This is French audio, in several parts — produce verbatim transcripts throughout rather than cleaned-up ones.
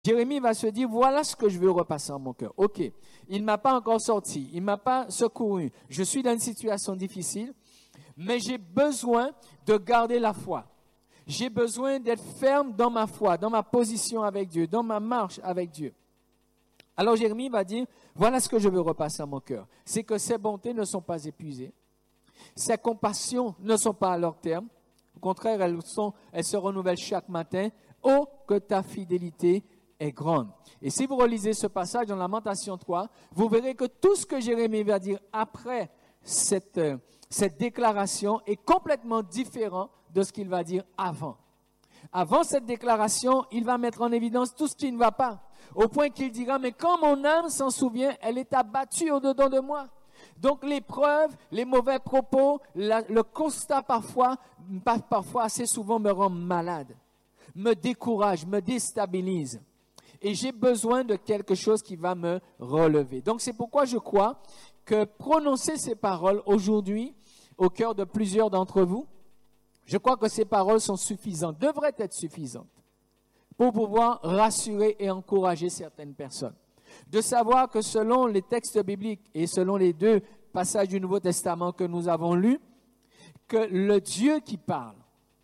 Jérémie va se dire, voilà ce que je veux repasser en mon cœur. OK, il ne m'a pas encore sorti, il ne m'a pas secouru. Je suis dans une situation difficile, mais j'ai besoin de garder la foi. J'ai besoin d'être ferme dans ma foi, dans ma position avec Dieu, dans ma marche avec Dieu. Alors Jérémie va dire, voilà ce que je veux repasser en mon cœur. C'est que ses bontés ne sont pas épuisées. Ses compassions ne sont pas à leur terme. Au contraire, elles, sont, elles se renouvellent chaque matin. Oh, que ta fidélité est grande. Et si vous relisez ce passage dans Lamentation trois, vous verrez que tout ce que Jérémie va dire après cette, euh, cette déclaration est complètement différent de ce qu'il va dire avant. Avant cette déclaration, il va mettre en évidence tout ce qui ne va pas, au point qu'il dira, mais quand mon âme s'en souvient, elle est abattue au-dedans de moi. Donc l'épreuve, les mauvais propos, la, le constat parfois, parfois assez souvent me rend malade, me décourage, me déstabilise. Et j'ai besoin de quelque chose qui va me relever. Donc c'est pourquoi je crois que prononcer ces paroles aujourd'hui au cœur de plusieurs d'entre vous, je crois que ces paroles sont suffisantes, devraient être suffisantes pour pouvoir rassurer et encourager certaines personnes. De savoir que selon les textes bibliques et selon les deux passages du Nouveau Testament que nous avons lus, que le Dieu qui parle,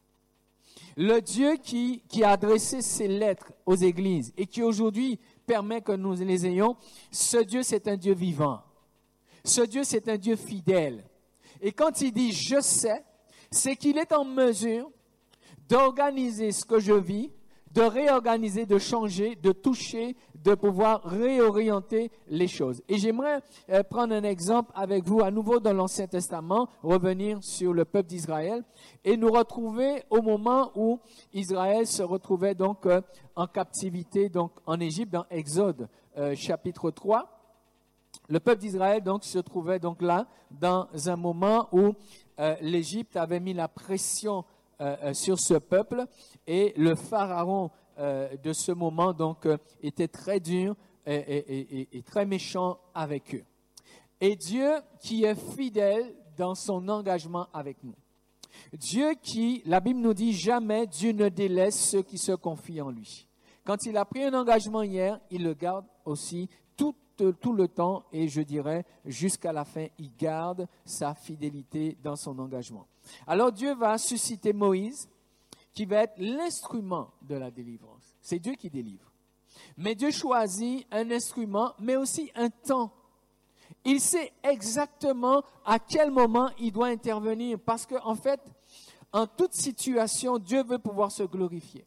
le Dieu qui, qui a adressé ses lettres aux églises et qui aujourd'hui permet que nous les ayons, ce Dieu c'est un Dieu vivant. Ce Dieu c'est un Dieu fidèle. Et quand il dit « je sais », c'est qu'il est en mesure d'organiser ce que je vis, de réorganiser, de changer, de toucher, de pouvoir réorienter les choses. Et j'aimerais euh, prendre un exemple avec vous à nouveau dans l'Ancien Testament, revenir sur le peuple d'Israël et nous retrouver au moment où Israël se retrouvait donc euh, en captivité donc en Égypte, dans Exode euh, chapitre trois. Le peuple d'Israël donc se trouvait donc là dans un moment où euh, l'Égypte avait mis la pression euh, sur ce peuple et le pharaon euh, de ce moment donc euh, était très dur et, et, et, et très méchant avec eux. Et Dieu qui est fidèle dans son engagement avec nous. Dieu qui, la Bible nous dit, jamais Dieu ne délaisse ceux qui se confient en lui. Quand il a pris un engagement hier, il le garde aussi tout tout le temps et je dirais jusqu'à la fin, il garde sa fidélité dans son engagement. Alors Dieu va susciter Moïse qui va être l'instrument de la délivrance. C'est Dieu qui délivre. Mais Dieu choisit un instrument, mais aussi un temps. Il sait exactement à quel moment il doit intervenir parce qu'en fait, en toute situation, Dieu veut pouvoir se glorifier.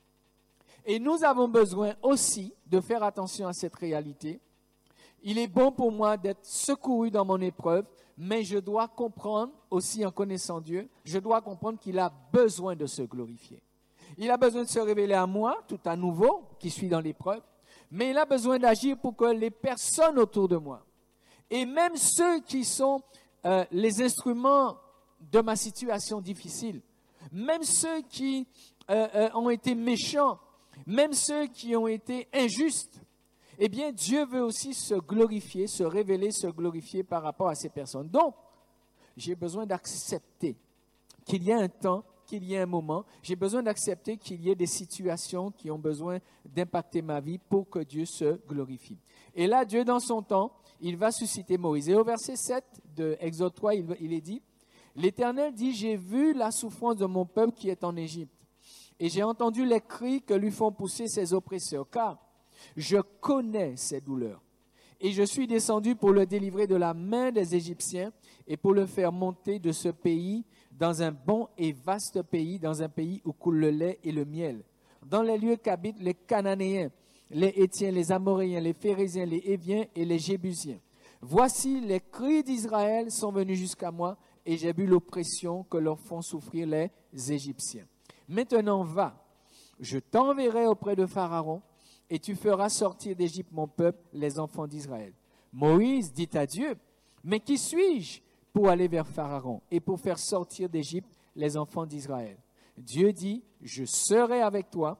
Et nous avons besoin aussi de faire attention à cette réalité. Il est bon pour moi d'être secouru dans mon épreuve, mais je dois comprendre aussi en connaissant Dieu, je dois comprendre qu'il a besoin de se glorifier. Il a besoin de se révéler à moi, tout à nouveau, qui suis dans l'épreuve, mais il a besoin d'agir pour que les personnes autour de moi, et même ceux qui sont euh, les instruments de ma situation difficile, même ceux qui euh, euh, ont été méchants, même ceux qui ont été injustes, eh bien, Dieu veut aussi se glorifier, se révéler, se glorifier par rapport à ces personnes. Donc, j'ai besoin d'accepter qu'il y a un temps, qu'il y a un moment. J'ai besoin d'accepter qu'il y ait des situations qui ont besoin d'impacter ma vie pour que Dieu se glorifie. Et là, Dieu, dans son temps, il va susciter Moïse. Et au verset sept de Exode trois, il, il est dit, « L'Éternel dit, j'ai vu la souffrance de mon peuple qui est en Égypte, et j'ai entendu les cris que lui font pousser ses oppresseurs, car je connais ses douleurs. Et je suis descendu pour le délivrer de la main des Égyptiens et pour le faire monter de ce pays dans un bon et vaste pays, dans un pays où coule le lait et le miel, dans les lieux qu'habitent les Cananéens, les Hétiens, les Amoréens, les Phérésiens, les Héviens et les Jébusiens. Voici, les cris d'Israël sont venus jusqu'à moi et j'ai vu l'oppression que leur font souffrir les Égyptiens. Maintenant va, je t'enverrai auprès de Pharaon, et tu feras sortir d'Égypte mon peuple, les enfants d'Israël. Moïse dit à Dieu, mais qui suis-je pour aller vers Pharaon et pour faire sortir d'Égypte les enfants d'Israël? Dieu dit, je serai avec toi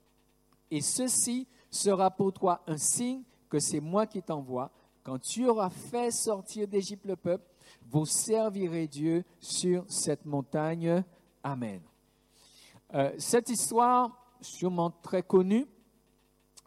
et ceci sera pour toi un signe que c'est moi qui t'envoie. Quand tu auras fait sortir d'Égypte le peuple, vous servirez Dieu sur cette montagne. Amen. Euh, cette histoire, sûrement très connue,